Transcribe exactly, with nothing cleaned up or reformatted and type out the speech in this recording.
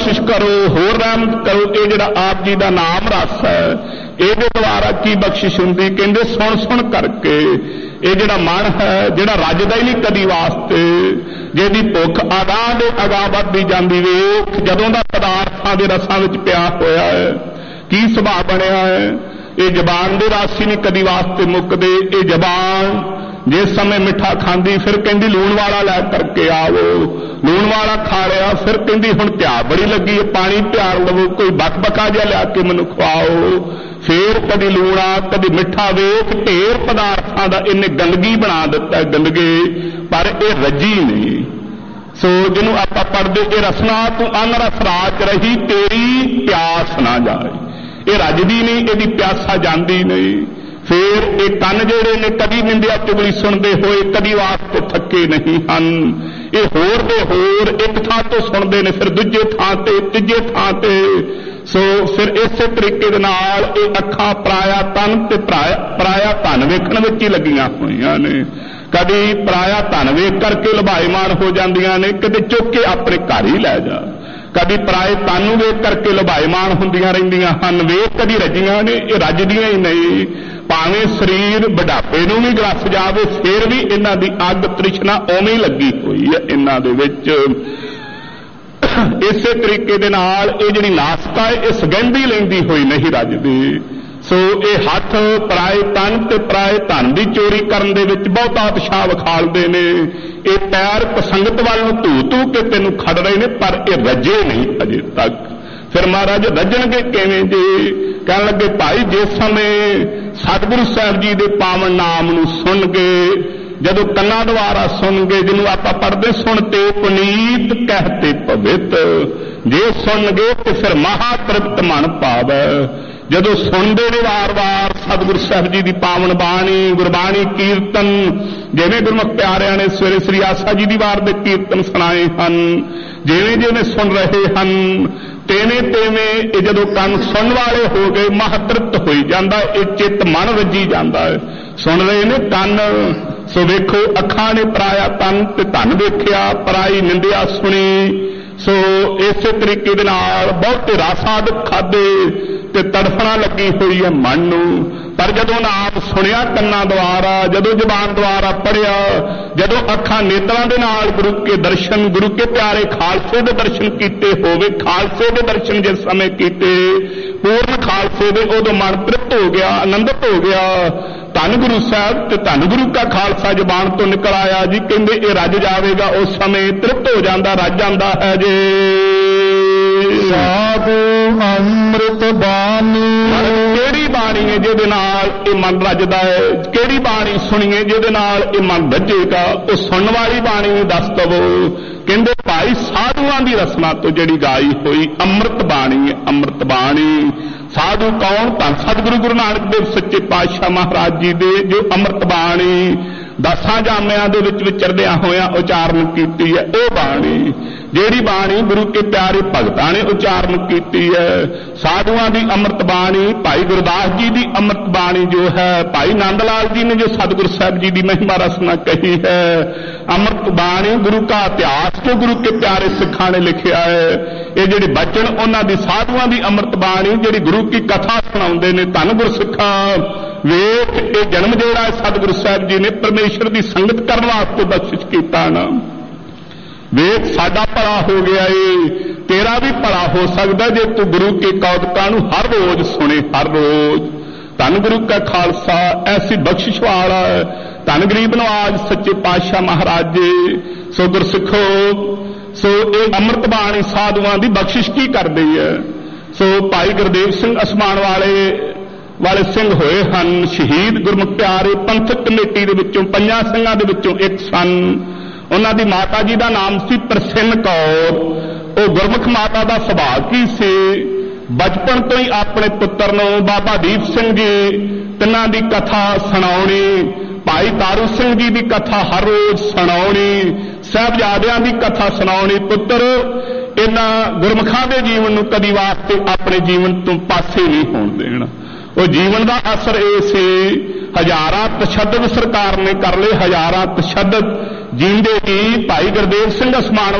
बख्शिश करो, होर रहमत करो। ये जिहड़ा आप जी का नाम रस है, ਇਹਦੇ ਦੁਆਰਾ ਕੀ ਬਖਸ਼ਿਸ਼ ਹੁੰਦੀ? ਕਹਿੰਦੇ ਸੁਣ ਸੁਣ ਕਰਕੇ ਇਹ ਜਿਹੜਾ ਮਨ ਹੈ, ਜਿਹੜਾ ਰੱਜਦਾ ਹੀ ਨਹੀਂ ਕਦੀ ਵਾਸਤੇ, ਜਿਹਦੀ ਭੁੱਖ ਅਗਾਂਹ ਦੇ ਅਗਾਂਹ ਵੱਧਦੀ ਜਾਂਦੀ, ਵੇਖ ਜਦੋਂ ਦਾ ਪਦਾਰਥਾਂ ਦੇ ਰਸਾਂ ਵਿੱਚ ਪਿਆ ਹੋਇਆ ਹੈ, ਕੀ ਸੁਭਾਅ ਬਣਿਆ ਹੈ। ਇਹ ਜ਼ਬਾਨ ਦੇ ਰਸ ਹੀ ਨਹੀਂ ਕਦੀ ਵਾਸਤੇ ਮੁੱਕਦੇ। ਇਹ ਜ਼ਬਾਨ ਜਿਸ ਸਮੇਂ ਮਿੱਠਾ ਖਾਂਦੀ, ਫਿਰ ਕਹਿੰਦੀ ਲੂਣ ਵਾਲਾ ਲੈ ਕਰਕੇ ਆਵੋ, ਲੂਣ ਵਾਲਾ ਖਾ ਲਿਆ, ਫਿਰ ਕਹਿੰਦੀ ਹੁਣ ਪਿਆਸ ਬੜੀ ਲੱਗੀ ਹੈ, ਪਾਣੀ ਪਿਆਰ ਲਵੋ, ਕੋਈ ਬਕਬਕਾ ਜਿਹਾ ਲਿਆ ਕੇ ਮੈਨੂੰ ਖਵਾਓ। ਫੇਰ ਕਦੀ ਲੂਣਾ ਕਦੀ ਮਿੱਠਾ, ਵੇਖ ਢੇਰ ਪਦਾਰਥਾਂ ਦਾ ਇਹਨੇ ਗੰਦਗੀ ਬਣਾ ਦਿੱਤਾ, ਗੰਦਗੀ, ਪਰ ਇਹ ਰੱਜੀ ਨਹੀਂ। ਸੋ ਜਿਹਨੂੰ ਆਪਾਂ ਪੜ੍ਹਦੇ, ਇਹ ਰਸਨਾ ਤੂੰ ਅਨਰਸ ਰਾਜ ਰਹੀ, ਤੇਰੀ ਪਿਆਸ ਨਾ ਜਾਏ। ਇਹ ਰੱਜਦੀ ਨਹੀਂ, ਇਹਦੀ ਪਿਆਸਾ ਜਾਂਦੀ ਨਹੀਂ। ਫੇਰ ਇਹ ਕੰਨ ਜਿਹੜੇ ਨੇ ਕਦੀ ਨਿੰਦਿਆ ਚੁਗਲੀ ਸੁਣਦੇ ਹੋਏ ਕਦੀ ਵਾਸਤੇ ਥੱਕੇ ਨਹੀਂ ਹਨ। ਇਹ ਹੋਰ ਦੇ ਹੋਰ ਇੱਕ ਥਾਂ ਤੋਂ ਸੁਣਦੇ ਨੇ, ਫਿਰ ਦੂਜੇ ਥਾਂ ਤੇ, ਤੀਜੇ ਥਾਂ ਤੇ। ਸੋ ਫਿਰ ਇਸੇ ਤਰੀਕੇ ਦੇ ਨਾਲ ਇਹ ਅੱਖਾਂ ਪਰਾਇਆ ਤਨ ਤੇ ਪਰਾਇਆ ਧਨ ਵੇਖਣ ਵਿੱਚ ਹੀ ਲੱਗੀਆਂ ਹੋਈਆਂ ਨੇ। ਕਦੀ ਪਰਾਇਆ ਧਨ ਵੇਖ ਕਰਕੇ ਲੁਭਾਇਮਾਨ ਹੋ ਜਾਂਦੀਆਂ ਨੇ, ਕਦੇ ਚੁੱਕ ਕੇ ਆਪਣੇ ਘਰ ਹੀ ਲੈ ਜਾ। ਕਦੀ ਪਰਾਏ ਤਨ ਨੂੰ ਵੇਖ ਕਰਕੇ ਲੁਭਾਇਮਾਨ ਹੁੰਦੀਆਂ ਰਹਿੰਦੀਆਂ ਹਨ। ਵੇਖ ਕਦੀ ਰੱਜੀਆਂ ਨੇ, ਇਹ ਰੱਜਦੀਆਂ ਹੀ ਨਹੀਂ। ਭਾਵੇਂ ਸਰੀਰ ਬੁਢਾਪੇ ਨੂੰ ਵੀ ਗਰਸ ਜਾਵੇ, ਫਿਰ ਵੀ ਇਹਨਾਂ ਦੀ ਅੱਗ ਤ੍ਰਿਸ਼ਨਾ ਉਵੇਂ ਹੀ ਲੱਗੀ ਹੋਈ ਹੈ ਇਹਨਾਂ ਦੇ ਵਿੱਚ। ਇਸੇ ਤਰੀਕੇ ਦੇ ਨਾਲ ਇਹ ਜਿਹੜੀ ਨਾਸਤਾ ਹੈ, ਇਹ ਸੁਗੰਧੀ ਲੈਂਦੀ ਹੋਈ ਨਹੀਂ ਰੱਜਦੀ। ਸੋ ਇਹ ਹੱਥ ਪਰਾਏ ਤਨ ਤੇ ਪਰਾਏ ਧਨ ਦੀ ਚੋਰੀ ਕਰਨ ਦੇ ਵਿੱਚ ਬਹੁਤਾ ਉਤਸ਼ਾਹ ਵਿਖਾਲਦੇ ਨੇ। ਇਹ ਪੈਰ ਪਸੰਗਤ ਵੱਲ ਨੂੰ ਧੂ ਧੂ ਕੇ ਤੈਨੂੰ ਖੜ ਰਹੇ ਨੇ, ਪਰ ਇਹ ਰੱਜੇ ਨਹੀਂ ਅਜੇ ਤੱਕ। ਫਿਰ ਮਹਾਰਾਜ ਰੱਜਣਗੇ ਕਿਵੇਂ ਜੀ? ਕਹਿਣ ਲੱਗੇ ਭਾਈ, ਜਿਸ ਸਮੇਂ ਸਤਿਗੁਰੂ ਸਾਹਿਬ ਜੀ ਦੇ ਪਾਵਨ ਨਾਮ ਨੂੰ ਸੁਣਗੇ, ਜਦੋਂ ਕੰਨਾਂ ਦੁਆਰਾ ਸੁਣਗੇ, ਜਿਹਨੂੰ ਆਪਾਂ ਪੜ੍ਹਦੇ ਸੁਣਤੇ ਪੁਨੀਤ ਕਹਤੇ ਪਵਿੱਤ, ਜੇ ਸੁਣਗੇ ਤੇ ਫਿਰ ਮਹਾ ਤ੍ਰਿਪਤ ਮਨ ਭਾਵੈ। ਜਦੋਂ ਸੁਣਦੇ ਨੇ ਵਾਰ-ਵਾਰ ਸਤਿਗੁਰੂ ਸਾਹਿਬ ਜੀ ਦੀ ਪਾਵਨ ਬਾਣੀ, ਗੁਰਬਾਣੀ, ਕੀਰਤਨ, ਜਿਵੇਂ ਗੁਰਮੁਖ ਪਿਆਰਿਆਂ ਨੇ ਸਵੇਰੇ ਸ੍ਰੀ ਆਸਾ ਜੀ ਦੀ ਵਾਰ ਦੇ ਕੀਰਤਨ ਸੁਣਾਏ ਹਨ, ਜਿਵੇਂ ਜਿਵੇਂ ਸੁਣ ਰਹੇ ਹਨ, ਤੇਵੇਂ ਤੇਵੇਂ ਇਹ ਜਦੋਂ ਕੰਨ ਸੁਣਨ ਵਾਲੇ ਹੋ ਗਏ, ਮਹਾਤ੍ਰਿਪਤ ਹੋਈ ਜਾਂਦਾ, ਇਹ ਚਿੱਤ ਮਨ ਵੱਜੀ ਜਾਂਦਾ ਹੈ। ਸੁਣ ਰਹੇ ਨੇ ਕੰਨ। ਸੋ ਵੇਖੋ, ਅੱਖਾਂ ਨੇ ਪਰਾਇਆ ਤਨ ਤੇ ਧਨ ਵੇਖਿਆ, ਪਰਾਈ ਨਿੰਦਿਆ ਸੁਣੀ। ਸੋ ਇਸੇ ਤਰੀਕੇ ਦੇ ਨਾਲ ਬਹੁਤੇ ਰਸ ਆਦਿਕ ਖਾਦੇ ਤੇ ਤੜਫਣਾ ਲੱਗੀ ਹੋਈ ਹੈ ਮਨ ਨੂੰ। ਪਰ ਜਦੋਂ ਨਾਮ ਸੁਣਿਆ ਕੰਨਾਂ ਦੁਆਰਾ, ਜਦੋਂ ਜ਼ਬਾਨ ਦੁਆਰਾ ਪੜ੍ਹਿਆ, ਜਦੋਂ ਅੱਖਾਂ ਨੇਤਰਾਂ ਦੇ ਨਾਲ ਗੁਰੂ ਕੇ ਦਰਸ਼ਨ, ਗੁਰੂ ਕੇ ਪਿਆਰੇ ਖਾਲਸੇ ਦੇ ਦਰਸ਼ਨ ਕੀਤੇ ਹੋਵੇ, ਖਾਲਸੇ ਦੇ ਦਰਸ਼ਨ ਜਿਸ ਸਮੇਂ ਕੀਤੇ, ਪੂਰਨ ਖਾਲਸੇ ਦੇ, ਉਦੋਂ ਮਨ ਤ੍ਰਿਪਤ ਹੋ ਗਿਆ, ਆਨੰਦਿਤ ਹੋ ਗਿਆ। ਧੰਨ ਗੁਰੂ ਸਾਹਿਬ ਤੇ ਧੰਨ ਗੁਰੂ ਕਾ ਖਾਲਸਾ ਜ਼ਬਾਨ ਤੋਂ ਨਿਕਲ ਆਇਆ ਜੀ। ਕਹਿੰਦੇ ਇਹ ਰੱਜ ਜਾਵੇਗਾ, ਉਸ ਸਮੇਂ ਤ੍ਰਿਪਤ ਹੋ ਜਾਂਦਾ, ਰੱਜ ਜਾਂਦਾ ਹੈ ਜੇ। ਸਾਧੂ ਅੰਮ੍ਰਿਤ ਬਾਣੀ, ਕਿਹੜੀ ਬਾਣੀ ਹੈ ਜਿਹਦੇ ਨਾਲ ਇਹ ਮਨ ਰੱਜਦਾ ਹੈ? ਕਿਹੜੀ ਬਾਣੀ ਸੁਣੀਏ ਜਿਹਦੇ ਨਾਲ ਇਹ ਮਨ ਰੱਜੇਗਾ? ਉਹ ਸੁਣਨ ਵਾਲੀ ਬਾਣੀ ਨੂੰ ਦੱਸ ਦਵੋ। ਕਹਿੰਦੇ ਭਾਈ, ਸਾਧੂਆਂ ਦੀ ਰਸਨਾ ਤੋਂ ਜਿਹੜੀ ਗਾਈ ਹੋਈ ਅੰਮ੍ਰਿਤ ਬਾਣੀ ਹੈ, ਅੰਮ੍ਰਿਤ ਬਾਣੀ। ਸਾਧੂ ਕੌਣ? ਧੰਨ ਸਤਿਗੁਰੂ ਗੁਰੂ ਨਾਨਕ ਦੇਵ ਸੱਚੇ ਪਾਤਸ਼ਾਹ ਮਹਾਰਾਜ ਜੀ ਦੇ ਜੋ ਅੰਮ੍ਰਿਤ ਬਾਣੀ ਦਸਾਂ ਜਾਮਿਆਂ ਦੇ ਵਿੱਚ ਵਿਚਰਦਿਆਂ ਹੋਇਆਂ ਉਚਾਰਨ ਕੀਤੀ ਹੈ, ਉਹ ਬਾਣੀ, ਜਿਹੜੀ ਬਾਣੀ ਗੁਰੂ ਕੇ ਪਿਆਰੇ ਭਗਤਾਂ ਨੇ ਉਚਾਰਨ ਕੀਤੀ ਹੈ। ਸਾਧੂਆਂ ਦੀ ਅੰਮ੍ਰਿਤ ਬਾਣੀ, ਭਾਈ ਗੁਰਦਾਸ ਜੀ ਦੀ ਅੰਮ੍ਰਿਤ ਬਾਣੀ ਜੋ ਹੈ, ਭਾਈ ਨੰਦ ਲਾਲ ਜੀ ਨੇ ਜੋ ਸਤਿਗੁਰੂ ਸਾਹਿਬ ਜੀ ਦੀ ਮਹਿਮਾ ਰਸਨਾ ਕਹੀ ਹੈ, ਅੰਮ੍ਰਿਤ ਬਾਣੀ ਗੁਰੂ ਕਾ ਇਤਿਹਾਸ ਜੋ ਗੁਰੂ ਕੇ ਪਿਆਰੇ ਸਿੱਖਾਂ ਨੇ ਲਿਖਿਆ ਹੈ। ਇਹ ਜਿਹੜੇ ਬਚਨ ਉਹਨਾਂ ਦੀ ਸਾਧੂਆਂ ਦੀ ਅੰਮ੍ਰਿਤ ਬਾਣੀ, ਜਿਹੜੀ ਗੁਰੂ ਕੀ ਕਥਾ ਸੁਣਾਉਂਦੇ ਨੇ, ਧੰਨ ਗੁਰਸਿੱਖਾਂ ਵੇਖ ਇਹ ਜਨਮ ਜਿਹੜਾ ਹੈ ਸਤਿਗੁਰੂ ਸਾਹਿਬ ਜੀ ਨੇ ਪਰਮੇਸ਼ਰ ਦੀ ਸੰਗਤ ਕਰਨ ਵਾਸਤੇ ਬਖਸ਼ਿਸ਼ ਕੀਤਾ ਨਾ। ਵੇਖ ਸਾਡਾ ਭਲਾ ਹੋ ਗਿਆ ਏ, ਤੇਰਾ ਵੀ ਭਲਾ ਹੋ ਸਕਦਾ ਜੇ ਤੂੰ ਗੁਰੂ ਕੇ ਕੌਤਕਾਂ ਨੂੰ ਹਰ ਰੋਜ਼ ਸੁਣੇ, ਹਰ ਰੋਜ਼। ਧੰਨ ਗੁਰੂ ਕਾ ਖਾਲਸਾ ਐਸੀ ਬਖਸ਼ਿਸ਼ ਵਾਲਾ ਹੈ। ਧੰਨ ਗਰੀਬ ਨਵਾਜ ਸੱਚੇ ਪਾਤਸ਼ਾਹ ਮਹਾਰਾਜ ਜੀ। ਸੋ ਗੁਰਸਿੱਖੋ, ਸੋ ਇਹ ਅੰਮ੍ਰਿਤ ਬਾਣੀ ਸਾਧੂਆਂ ਦੀ ਬਖਸ਼ਿਸ਼ ਕੀ ਕਰਦੀ ਹੈ? ਸੋ ਭਾਈ ਗੁਰਦੇਵ ਸਿੰਘ ਅਸਮਾਨ ਵਾਲੇ ਵਾਲੇ ਸਿੰਘ ਹੋਏ ਹਨ ਸ਼ਹੀਦ, ਗੁਰਮੁਖ ਪਿਆਰੇ ਪੰਥਕ ਕਮੇਟੀ ਦੇ ਵਿੱਚੋਂ ਪੰਜਾਂ ਸਿੰਘਾਂ ਦੇ ਵਿੱਚੋਂ ਇੱਕ ਸਨ। ਉਹਨਾਂ ਦੀ ਮਾਤਾ ਜੀ ਦਾ ਨਾਮ ਸੀ ਪ੍ਰਸੰਨ ਕੌਰ। ਉਹ ਗੁਰਮੁਖ ਮਾਤਾ ਦਾ ਸੁਭਾਅ ਕੀ ਸੀ? ਬਚਪਨ ਤੋਂ ਹੀ ਆਪਣੇ ਪੁੱਤਰ ਨੂੰ ਬਾਬਾ ਦੀਪ ਸਿੰਘ ਜੀ ਤਿੰਨਾਂ ਦੀ ਕਥਾ ਸੁਣਾਉਣੀ, ਭਾਈ ਤਾਰੂ ਸਿੰਘ ਜੀ ਦੀ ਕਥਾ ਹਰ ਰੋਜ਼ ਸੁਣਾਉਣੀ, ਸਾਹਿਬਜ਼ਾਦਿਆਂ ਦੀ ਕਥਾ ਸੁਣਾਉਣੀ। ਪੁੱਤਰ ਇਹਨਾਂ ਗੁਰਮੁਖਾਂ ਦੇ ਜੀਵਨ ਨੂੰ ਕਦੀ ਵਾਸਤੇ ਆਪਣੇ ਜੀਵਨ ਤੋਂ ਪਾਸੇ ਨਹੀਂ ਹੋਣ ਦੇਣਾ। ਉਹ ਜੀਵਨ ਦਾ ਅਸਰ ਇਹ ਸੀ, ਹਜ਼ਾਰਾਂ ਤਸ਼ੱਦਦ ਸਰਕਾਰ ਨੇ ਕਰ ਲਏ, ਹਜ਼ਾਰਾਂ ਤਸ਼ੱਦਦ ਜੀਂਦੇ ਜੀ ਭਾਈ ਗੁਰਦੇਵ ਸਿੰਘ ਅਸਮਾਨ